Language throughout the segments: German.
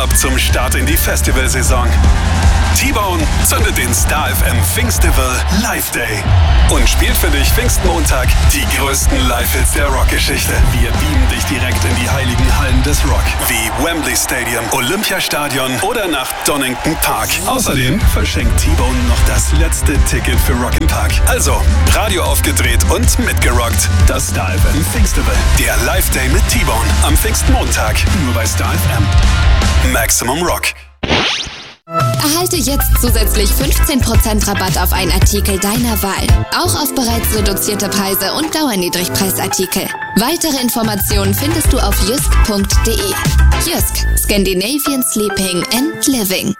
ab zum Start in die Festivalsaison. T-Bone zündet den Star FM Pfingstival Live Day und spielt für dich Pfingstmontag die größten Live-Hits der Rockgeschichte. Wir beamen dich direkt in die heiligen Hallen des Rock, wie Wembley Stadium, Olympiastadion oder nach Donington Park. Außerdem verschenkt T-Bone noch das letzte Ticket für Rock'n Park. Also, Radio aufgedreht und mitgerockt. Das Star FM Pfingstival. Der Live Day mit T-Bone am Pfingstmontag. Nur bei Star FM. Maximum Rock. Erhalte jetzt zusätzlich 15% Rabatt auf einen Artikel deiner Wahl. Auch auf bereits reduzierte Preise und Dauerniedrigpreisartikel. Weitere Informationen findest du auf jysk.de. Jysk, Scandinavian Sleeping and Living.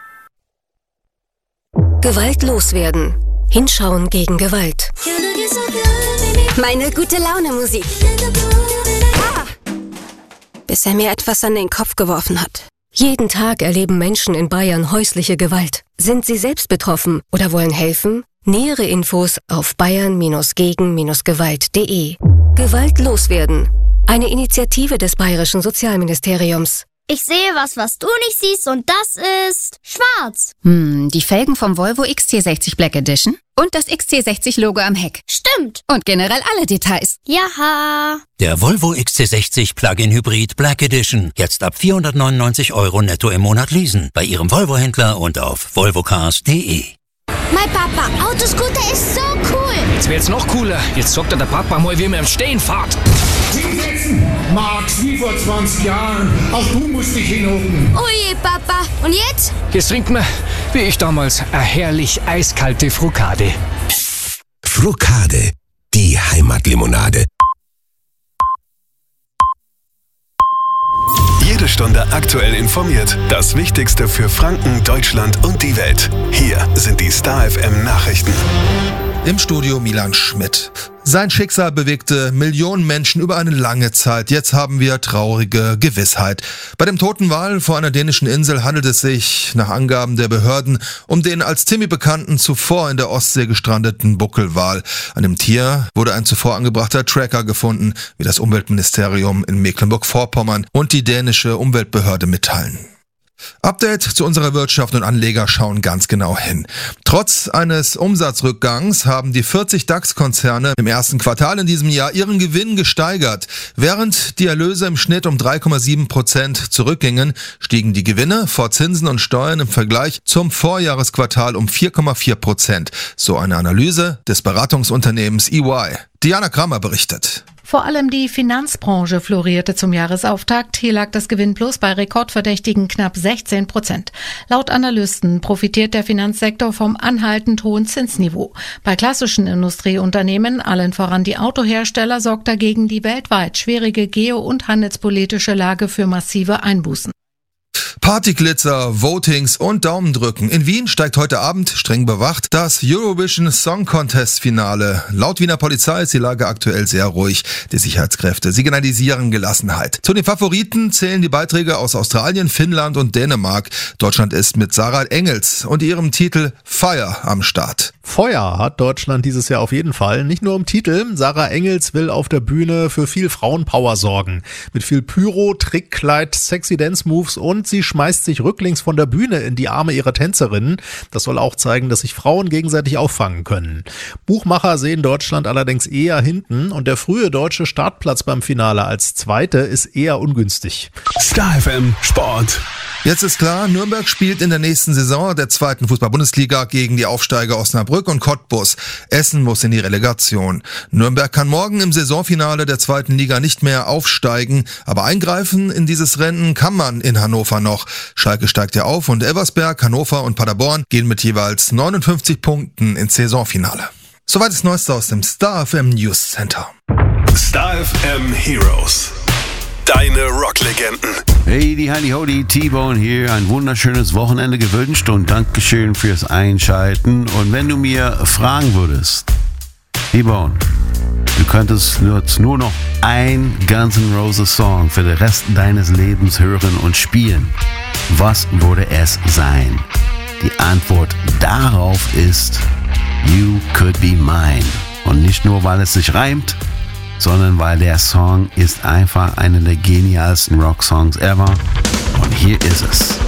Gewalt loswerden. Hinschauen gegen Gewalt. Meine gute Laune Musik. Bis er mir etwas an den Kopf geworfen hat. Jeden Tag erleben Menschen in Bayern häusliche Gewalt. Sind sie selbst betroffen oder wollen helfen? Nähere Infos auf bayern-gegen-gewalt.de. Gewalt loswerden. Eine Initiative des Bayerischen Sozialministeriums. Ich sehe was du nicht siehst und das ist schwarz. Die Felgen vom Volvo XC60 Black Edition und das XC60-Logo am Heck. Stimmt. Und generell alle Details. Jaha. Der Volvo XC60 Plug-in Hybrid Black Edition. Jetzt ab 499 € netto im Monat leasen. Bei Ihrem Volvo-Händler und auf volvocars.de. Mein Papa, Autoscooter ist so cool. Jetzt wird's noch cooler. Jetzt sagt der Papa mal, wie man im Stehen fährt. Hinsetzen! Max, wie vor 20 Jahren. Auch du musst dich hinhocken. Oje, Papa. Und jetzt? Jetzt trinkt man, wie ich damals, eine herrlich eiskalte Frucade. Frucade, die Heimatlimonade. Jede Stunde aktuell informiert. Das Wichtigste für Franken, Deutschland und die Welt. Hier sind die Star FM Nachrichten. Im Studio Milan Schmidt. Sein Schicksal bewegte Millionen Menschen über eine lange Zeit. Jetzt haben wir traurige Gewissheit. Bei dem toten Wal vor einer dänischen Insel handelt es sich, nach Angaben der Behörden, um den als Timmy bekannten, zuvor in der Ostsee gestrandeten Buckelwal. An dem Tier wurde ein zuvor angebrachter Tracker gefunden, wie das Umweltministerium in Mecklenburg-Vorpommern und die dänische Umweltbehörde mitteilen. Update zu unserer Wirtschaft und Anleger schauen ganz genau hin. Trotz eines Umsatzrückgangs haben die 40 DAX-Konzerne im ersten Quartal in diesem Jahr ihren Gewinn gesteigert. Während die Erlöse im Schnitt um 3,7% zurückgingen, stiegen die Gewinne vor Zinsen und Steuern im Vergleich zum Vorjahresquartal um 4,4%. So eine Analyse des Beratungsunternehmens EY. Diana Kramer berichtet. Vor allem die Finanzbranche florierte zum Jahresauftakt. Hier lag das Gewinnplus bei rekordverdächtigen knapp 16%. Laut Analysten profitiert der Finanzsektor vom anhaltend hohen Zinsniveau. Bei klassischen Industrieunternehmen, allen voran die Autohersteller, sorgt dagegen die weltweit schwierige geo- und handelspolitische Lage für massive Einbußen. Partyglitzer, Votings und Daumendrücken. In Wien steigt heute Abend, streng bewacht, das Eurovision Song Contest Finale. Laut Wiener Polizei ist die Lage aktuell sehr ruhig. Die Sicherheitskräfte signalisieren Gelassenheit. Zu den Favoriten zählen die Beiträge aus Australien, Finnland und Dänemark. Deutschland ist mit Sarah Engels und ihrem Titel Fire am Start. Feuer hat Deutschland dieses Jahr auf jeden Fall. Nicht nur im Titel. Sarah Engels will auf der Bühne für viel Frauenpower sorgen. Mit viel Pyro, Trickkleid, sexy Dance-Moves und sie schmeißt sich rücklings von der Bühne in die Arme ihrer Tänzerinnen. Das soll auch zeigen, dass sich Frauen gegenseitig auffangen können. Buchmacher sehen Deutschland allerdings eher hinten und der frühe deutsche Startplatz beim Finale als Zweite ist eher ungünstig. Star FM Sport. Jetzt ist klar, Nürnberg spielt in der nächsten Saison der zweiten Fußball-Bundesliga gegen die Aufsteiger Osnabrück und Cottbus. Essen muss in die Relegation. Nürnberg kann morgen im Saisonfinale der zweiten Liga nicht mehr aufsteigen, aber eingreifen in dieses Rennen kann man in Hannover noch. Schalke steigt ja auf und Elversberg, Hannover und Paderborn gehen mit jeweils 59 Punkten ins Saisonfinale. Soweit das Neueste aus dem Star FM News Center. Star FM Heroes. Deine Rocklegenden. Hey, die Heidi Hodi, T-Bone hier. Ein wunderschönes Wochenende gewünscht und Dankeschön fürs Einschalten. Und wenn du mir fragen würdest, T-Bone, du könntest nur noch ein Guns N' Roses Song für den Rest deines Lebens hören und spielen, was würde es sein? Die Antwort darauf ist You Could Be Mine. Und nicht nur, weil es sich reimt, sondern weil der Song ist einfach einer der genialsten Rock-Songs ever. Und hier ist es.